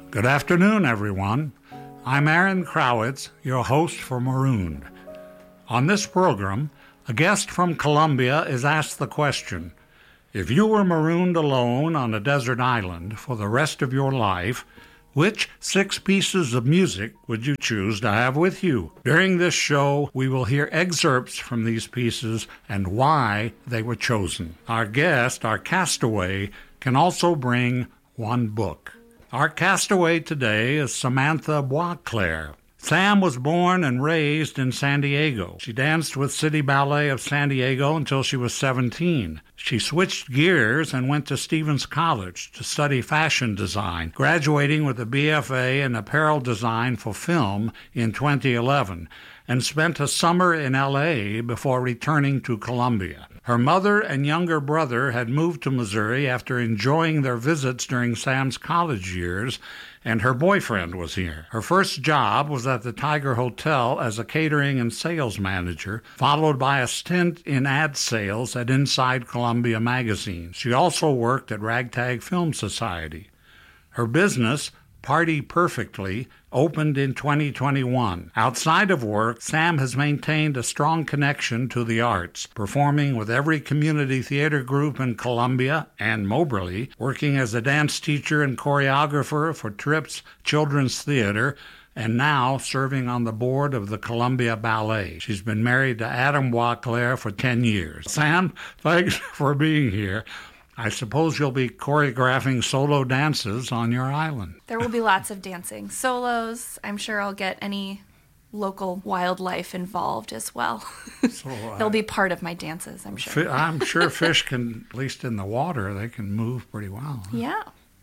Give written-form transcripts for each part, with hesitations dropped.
Good afternoon, everyone. I'm Aaron Crowitz, your host for Marooned. On this program, a guest from Colombia is asked the question, if you were marooned alone on a desert island for the rest of your life, which 6 pieces of music would you choose to have with you? During this show, we will hear excerpts from these pieces and why they were chosen. Our guest, our castaway, can also bring one book. Our castaway today is Samantha Boisclair. Sam was born and raised in San Diego. She danced with City Ballet of San Diego until she was 17. She switched gears and went to Stevens College to study fashion design, graduating with a BFA in apparel design for film in 2011, and spent a summer in L.A. before returning to Columbia. Her mother and younger brother had moved to Missouri after enjoying their visits during Sam's college years, and her boyfriend was here. Her first job was at the Tiger Hotel as a catering and sales manager, followed by a stint in ad sales at Inside Columbia magazine. She also worked at Ragtag Film Society. Her business, Party Perfectly, opened in 2021. Outside of work, Sam has maintained a strong connection to the arts, performing with every community theater group in Columbia and Moberly, working as a dance teacher and choreographer for Trips Children's Theater, and now serving on the board of the Columbia Ballet. She's been married to Adam Boisclair for 10 years. Sam, thanks for being here. I suppose you'll be choreographing solo dances on your island. There will be lots of dancing solos. I'm sure I'll get any local wildlife involved as well. So, they'll be part of my dances, I'm sure. I'm sure fish can, at least in the water, they can move pretty well. Huh? Yeah.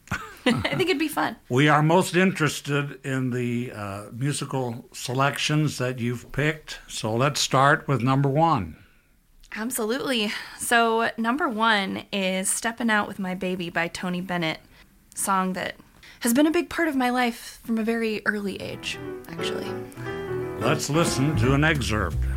I think it'd be fun. We are most interested in the musical selections that you've picked. So let's start with number 1. Absolutely. So number 1 is Steppin' Out with My Baby by Tony Bennett, a song that has been a big part of my life from a very early age, actually. Let's listen to an excerpt.